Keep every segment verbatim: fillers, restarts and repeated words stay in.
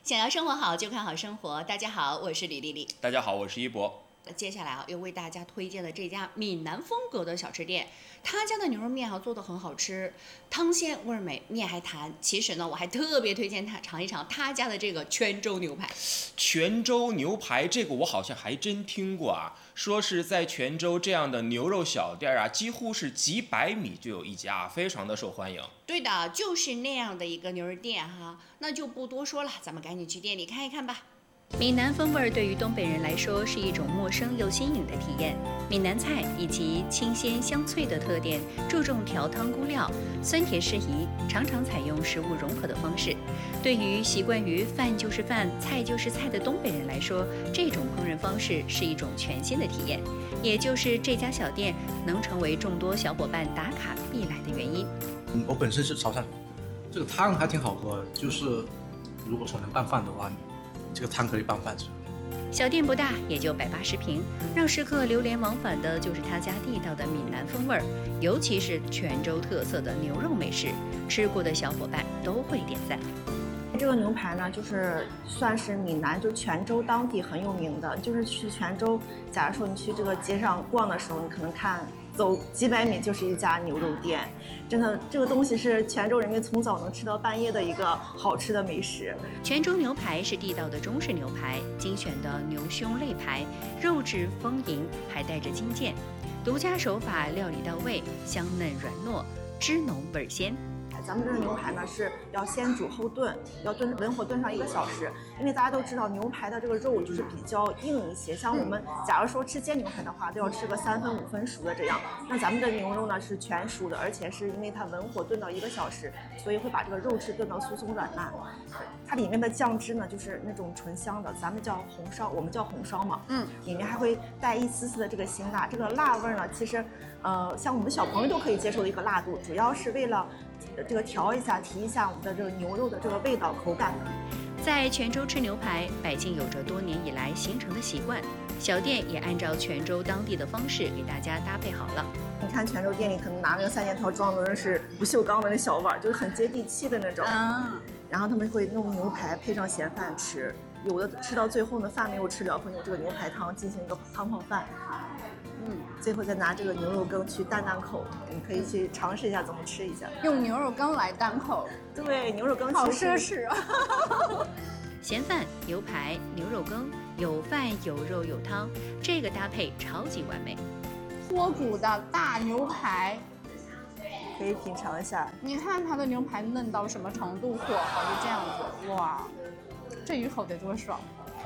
想要生活好就看好生活。大家好，我是李丽丽。 大家好，我是一博。 接下来啊，又为大家推荐了这家闽南风格的小吃店，他家的牛肉面啊做得很好吃，汤鲜味美，面还弹。其实呢，我还特别推荐他尝一尝他家的这个泉州牛排。 泉州牛排这个我好像还真听过啊，说是在泉州这样的牛肉小店啊，几乎是几百米就有一家，非常的受欢迎。 对的，就是那样的一个牛肉店哈，那就不多说了，咱们赶紧去店里看一看吧。闽南风味对于东北人来说是一种陌生又新颖的体验。闽南菜以其清鲜香脆的特点，注重调汤估料，酸甜适宜，常常采用食物融合的方式。对于习惯于饭就是饭，菜就是菜的东北人来说，这种烹饪方式是一种全新的体验，也就是这家小店能成为众多小伙伴打卡必来的原因。 嗯，我本身是潮汕，这个汤还挺好喝，就是如果说能拌饭的话，这个汤可以拌饭吃。 小店不大，也就百八十平，让食客流连忘返的就是他家地道的闽南风味儿，尤其是泉州特色的牛肉美食，吃过的小伙伴都会点赞。 这个牛排呢，就是算是闽南就泉州当地很有名的，就是去泉州，假如说你去这个街上逛的时候，你可能看走几百米就是一家牛肉店，真的这个东西是泉州人民从早能吃到半夜的一个好吃的美食。 泉州牛排是地道的中式牛排，精选的牛胸肋排，肉质丰盈，还带着筋腱，独家手法料理到位，香嫩软糯，汁浓味鲜。 咱们这个牛排呢是要先煮后炖，要炖文火炖上一个小时，因为大家都知道牛排的这个肉就是比较硬一些，像我们假如说吃煎牛排的话，都要吃个三分五分熟的这样。那咱们的牛肉呢是全熟的，而且是因为它文火炖到一个小时，所以会把这个肉质炖到酥松软烂。它里面的酱汁呢就是那种醇香的，咱们叫红烧，我们叫红烧嘛，嗯，里面还会带一丝丝的这个辛辣。这个辣味呢，其实呃像我们小朋友都可以接受的一个辣度，主要是为了这个调一下提一下我们的这个牛肉的这个味道口感。 在泉州吃牛排，百姓有着多年以来形成的习惯，小店也按照泉州当地的方式给大家搭配好了。 你看泉州店里可能拿那个三件套装的是不锈钢的那小碗，就是很接地气的那种。啊，然后他们会弄牛排配上咸饭吃，有的吃到最后呢饭没有吃了，会用这个牛排汤进行一个汤泡饭。嗯，最后再拿这个牛肉羹去淡淡口，你可以去尝试一下怎么吃一下。 用牛肉羹来淡口， 对，牛肉羹好奢侈啊！ 咸饭、牛排、牛肉羹，有饭有肉有汤，这个搭配超级完美。 脱骨的大牛排， 可以品尝一下。 你看它的牛排嫩到什么程度，火候就这样子，哇，这一口得多爽，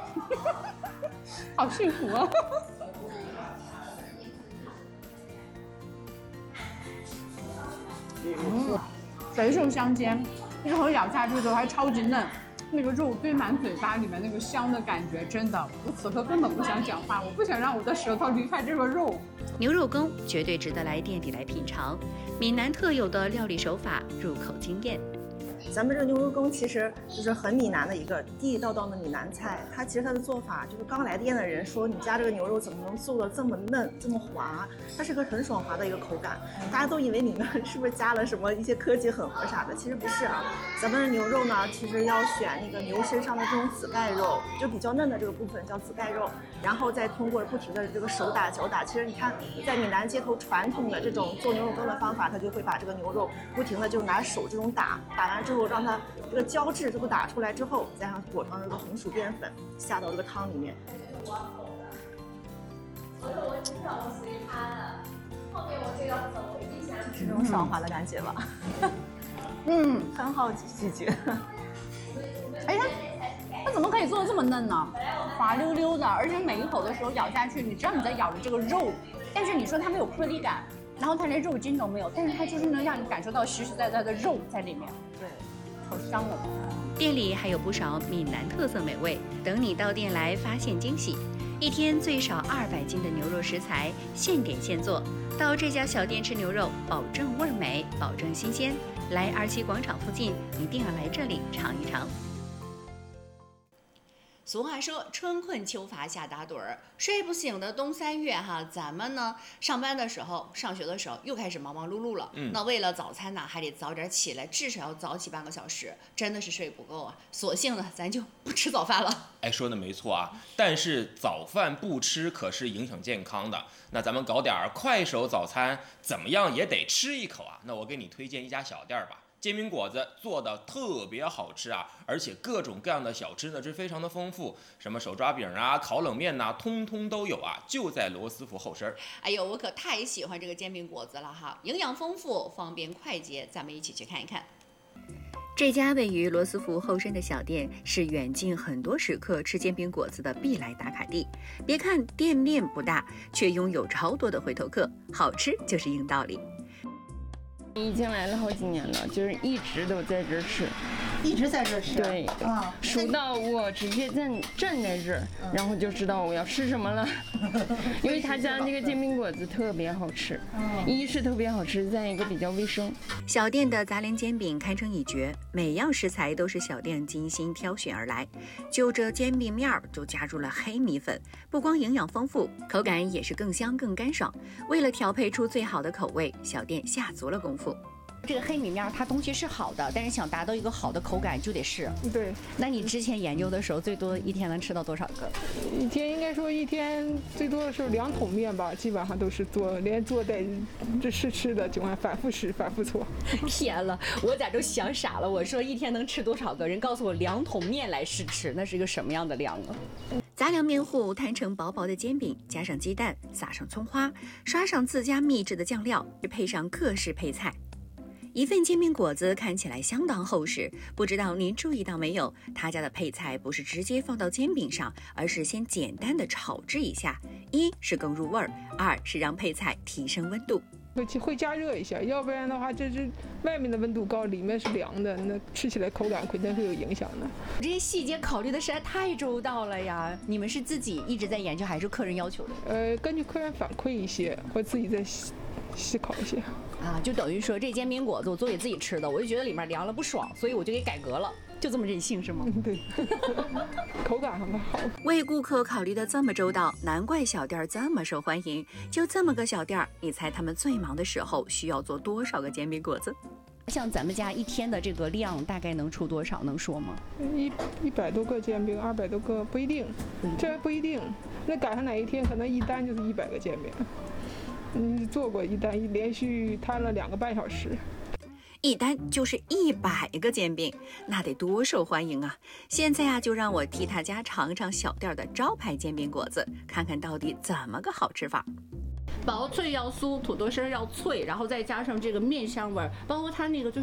好幸福啊！嗯，肥瘦相间，一口咬下去之后还超级嫩，那个肉堆满嘴巴里面那个香的感觉，真的，我此刻根本不想讲话，我不想让我的舌头离开这个肉。 牛肉羹绝对值得来店里来品尝，闽南特有的料理手法，入口惊艳。 咱们这个牛肉羹其实就是很闽南的一个地道道的闽南菜，它其实它的做法就是刚来店的人说你家这个牛肉怎么能做的这么嫩这么滑，它是个很爽滑的一个口感，大家都以为里面是不是加了什么一些科技混合啥的，其实不是啊。咱们的牛肉呢其实要选那个牛身上的这种子盖肉，就比较嫩的这个部分叫子盖肉，然后再通过不停的这个手打脚打，其实你看在闽南街头传统的这种做牛肉羹的方法，它就会把这个牛肉不停的就拿手这种打，打完之后让它这个胶质这个打出来之后，加上裹上这个红薯淀粉，下到这个汤里面。所以我知道我随他了，后面我就要走，我一定想吃这种爽滑的感觉吧。嗯，很好咀嚼。 哎呀，它怎么可以做的这么嫩呢？滑溜溜的，而且每一口的时候咬下去，你知道你在咬着这个肉，但是你说它没有颗粒感，然后它连肉筋都没有，但是它就是能让你感受到实实在在的肉在里面。 对， 好香哦。 店里还有不少闽南特色美味，等你到店来发现惊喜。一天最少二百斤的牛肉食材，现点现做。到这家小店吃牛肉，保证味美，保证新鲜。来二七广场附近，一定要来这里尝一尝。 俗话说春困秋乏夏打盹儿，睡不醒的冬三月哈，咱们呢上班的时候、上学的时候又开始忙忙碌碌了。嗯，那为了早餐呢，还得早点起来，至少要早起半个小时，真的是睡不够啊。索性呢，咱就不吃早饭了。 哎，说的没错啊，但是早饭不吃可是影响健康的。那咱们搞点快手早餐，怎么样也得吃一口啊。那我给你推荐一家小店吧。煎饼果子做的特别好吃啊，而且各种各样的小吃呢是非常的丰富，什么手抓饼啊、烤冷面呐、啊，通通都有啊，就在罗斯福后身。 哎呦，我可太喜欢这个煎饼果子了哈，营养丰富，方便快捷，咱们一起去看一看。 这家位于罗斯福后身的小店是远近很多食客吃煎饼果子的必来打卡地。别看店面不大，却拥有超多的回头客，好吃就是硬道理。 已经来了好几年了，就是一直都在这儿吃， 一直在这儿吃。 对，啊，数到我直接站站在这儿，嗯、然后就知道我要吃什么了。因为他家那个煎饼果子特别好吃，嗯、一是特别好吃，再一个比较卫生。 小店的杂粮煎饼堪称一绝，每样食材都是小店精心挑选而来。就这煎饼面儿就加入了黑米粉，不光营养丰富，口感也是更香更干爽。为了调配出最好的口味，小店下足了功夫。 这个黑米面它东西是好的，但是想达到一个好的口感就得试。 对， 那你之前研究的时候，最多一天能吃到多少个？ 一天应该说一天最多的时候两桶面吧，基本上都是做，连做带这试吃的情况，反复试，反复做。 骗了，我咋就想傻了？我说一天能吃多少个？人告诉我两桶面来试吃，那是一个什么样的量啊？ 杂粮面糊摊成薄薄的煎饼，加上鸡蛋，撒上葱花，刷上自家秘制的酱料，配上各式配菜。一份煎饼果子看起来相当厚实，不知道您注意到没有？他家的配菜不是直接放到煎饼上，而是先简单的炒制一下，一是更入味儿，二是让配菜提升温度。 会会加热一下，要不然的话，这是外面的温度高，里面是凉的，那吃起来口感肯定会有影响的。 这些细节考虑的实在太周到了呀！你们是自己一直在研究，还是客人要求的？ 呃，根据客人反馈一些，或自己再细考一些。 啊，就等于说这煎饼果子我做给自己吃的，我就觉得里面凉了不爽，所以我就给改革了，就这么任性是吗？ 对，口感很好。 为顾客考虑的这么周到，难怪小店这么受欢迎。就这么个小店，你猜他们最忙的时候需要做多少个煎饼果子？ 像咱们家一天的这个量大概能出多少？能说吗？ 一一百多个煎饼，二百多个不一定，这不一定。那赶上哪一天，可能一单就是一百个煎饼。嗯，做过一单，连续摊了两个半小时， 一单就是一百个煎饼，那得多受欢迎啊！现在啊，就让我替他家尝尝小店的招牌煎饼果子，看看到底怎么个好吃法。 薄脆要酥，土豆丝要脆，然后再加上这个面香味儿，包括它那个就是。